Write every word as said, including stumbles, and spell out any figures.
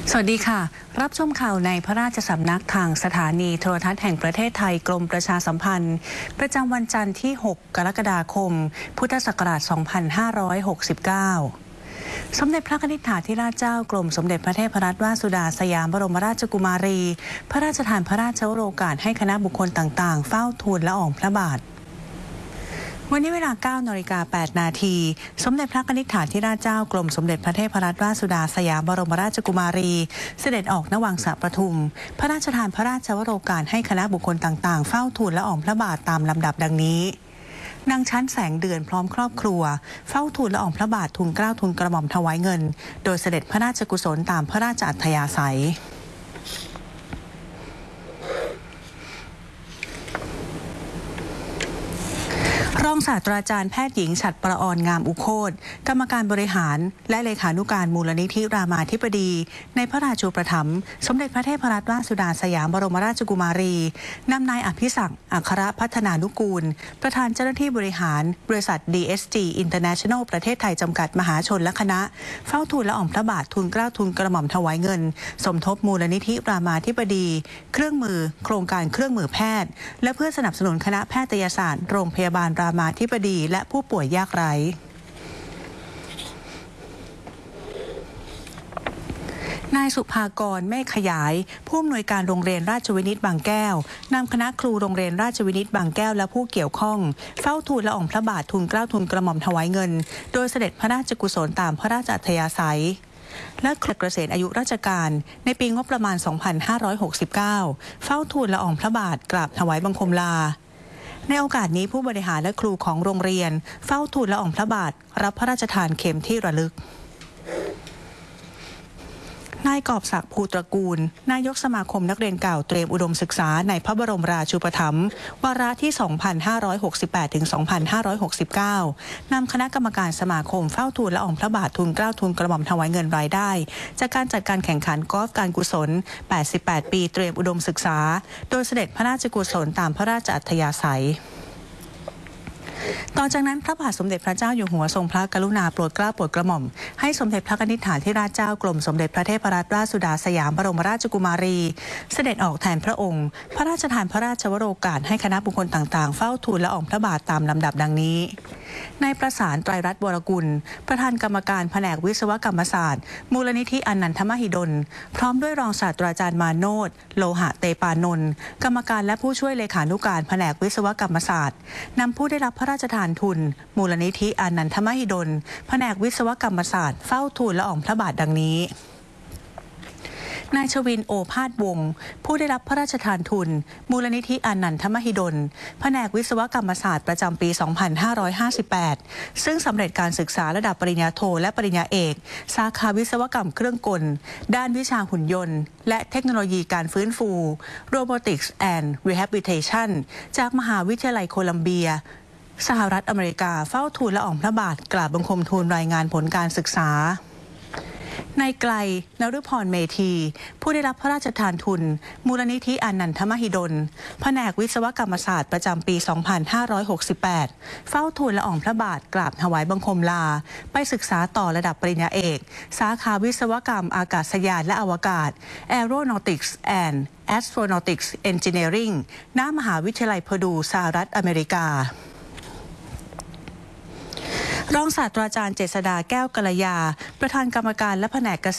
สวัสดีค่ะรับชมข่าวในพระราชสำนักทางสถานีโทรทัศน์แห่งประเทศไทยกรมประชาสัมพันธ์ประจำวันจันทร์ที่ หก กรกฎาคม พุทธศักราช สองพันห้าร้อยหกสิบเก้า สมเด็จพระนิธิธิราชเจ้ากรมสมเด็จพระเทพรัตนราชสุดาสยามบรมราชกุมารีพระราชทานพระราชโองการให้คณะบุคคลต่างๆเฝ้าทูลละอองพระบาทวันนี้เวลา เก้านาฬิกาแปดนาที สมเด็จพระนิธิธิราชเจ้ากรมสมเด็จพระเทพรัตนราชสุดาสยามบรมราชกุมารีเสด็จออกณวังสระประทุมพระราชทานพระราชโองการให้คณะบุคคลต่างๆเฝ้าทูลละอองพระบาทตามลำดับดังนี้นางชั้นแสงเดือนพร้อมครอบครัวเฝ้าทูลละอองพระบาททูลเกล้าทูลกระหม่อมถวายเงินโดยเสด็จพระราชกุศลตามพระราชอัธยาศัยรองศาสตราจารย์แพทย์หญิงฉัตรประออนงามอุโคตกรรมการบริหารและเลขานุการมูลนิธิรามาธิบดีในพระราชูปถัมภ์สมเด็จพระเทพรัตนราชสุดาสยามบรมราชกุมารีนำนายอภิศักดิ์อัครพัฒนานุกูลประธานเจ้าหน้าที่บริหารบริษัท ดี เอส จี International ประเทศไทยจำกัดมหาชนและคณะเฝ้าทูลละอองพระบาททูลเกล้าทูลกระหม่อมถวายเงินสมทบมูลนิธิรามาธิบดีเครื่องมือโครงการเครื่องมือแพทย์และเพื่อสนับสนุนคณะแพทยศาสตร์โรงพยาบาลรามาธิบดีและผู้ป่วยยากไร้นายสุภากรเมฆขยายผู้อำนวยการโรงเรียนราชวินิตบางแก้วนำคณะครูโรงเรียนราชวินิตบางแก้วและผู้เกี่ยวข้องเฝ้าทูลละอองพระบาททูลเกล้าทูลกระหม่อมถวายเงินโดยเสด็จพระราชกุศลตามพระราชอัธยาศัยและครบเกษียณอายุราชการในปีงบประมาณ สองพันห้าร้อยหกสิบเก้า เฝ้าทูลละอองพระบาทกราบถวายบังคมลาในโอกาสนี้ผู้บริหารและครูของโรงเรียนเฝ้าทูลละอองพระบาทรับพระราชทานเข็มที่ระลึกนายกอบศักดิ์ภูตระกูลนายกสมาคมนักเรียนเก่าเตรียมอุดมศึกษาในพระบรมราชูปถัมภ์วาระที่ สองพันห้าร้อยหกสิบแปดถึงสองพันห้าร้อยหกสิบเก้า นำคณะกรรมการสมาคมเฝ้าทูลละอองพระบาททูลเกล้าทูลกระหม่อมถวายเงินรายได้จากการจัดการแข่งขันกอล์ฟการกุศลแปดสิบแปดปีเตรียมอุดมศึกษาโดยเสด็จพระราชกุศลตามพระราชอัธยาศัยต่อจากนั้นพระบาทสมเด็จพระเจ้าอยู่หัวทรงพระกรุณาโปรดเกล้าโปรดกระหม่อมให้สมเด็จพระนิธิธิราชเจ้ากรมสมเด็จพระเทพรัตนราชสุดาสยามบรมราชกุมารีเสด็จออกแทนพระองค์พระราชทานพระราชวโรกาสให้คณะบุคคลต่างๆเฝ้าทูลละอองพระบาทตามลำดับดังนี้นายประสานไตรรัตน์วรกุลประธานกรรมการแผนกวิศวกรรมศาสตร์มูลนิธิอนันทมหิดลพร้อมด้วยรองศาสตราจารย์มาโนชโลหะเตปานนท์กรรมการและผู้ช่วยเลขานุการแผนกวิศวกรรมศาสตร์นำผู้ได้รับพระราชทานทุนมูลนิธิอนันทมหิดลแผนกวิศวกรรมศาสตร์เฝ้าทูลละอองพระบาทดังนี้นายชวินโอภาสวงศ์ผู้ได้รับพระราชทานทุนมูลนิธิอนันทมหิดลแผนกวิศวกรรมศาสตร์ประจำปี สองพันห้าร้อยห้าสิบแปด ซึ่งสำเร็จการศึกษาระดับปริญญาโทและปริญญาเอกสาขาวิศวกรรมเครื่องกลด้านวิชาหุ่นยนต์และเทคโนโลยีการฟื้นฟู Robotics and Rehabilitation จากมหาวิทยาลัยโคลัมเบียสหรัฐอเมริกาเฝ้าทูลละอองพระบาทกราบบังคมทูลรายงานผลการศึกษานายไกลนฤพรเมธีผู้ได้รับพระราชทานทุนมูลนิธิอนันทมหิดลแผนกวิศวกรรมศาสตร์ประจำปี สองพันห้าร้อยหกสิบแปด เฝ้าทูลละอองพระบาทกราบถวายบังคมลาไปศึกษาต่อระดับปริญญาเอกสาขาวิศวกรรมอากาศยานและอวกาศ Aeronautics and Astronautics Engineering ณ มหาวิทยาลัยเพอร์ดูสหรัฐอเมริการองศาสตราจารย์เจษฎาแก้วกัลยาประธานกรรมการและแผนกเก